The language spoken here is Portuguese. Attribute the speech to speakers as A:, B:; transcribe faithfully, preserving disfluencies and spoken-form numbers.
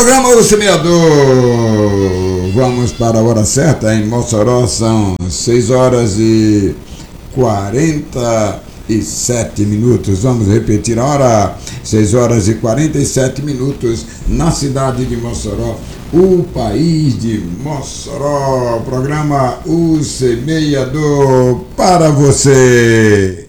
A: Programa O Semeador. Vamos para a hora certa. Em Mossoró são seis horas e quarenta e sete minutos. Vamos repetir a hora. seis horas e quarenta e sete minutos na cidade de Mossoró, o país de Mossoró. Programa O Semeador para você.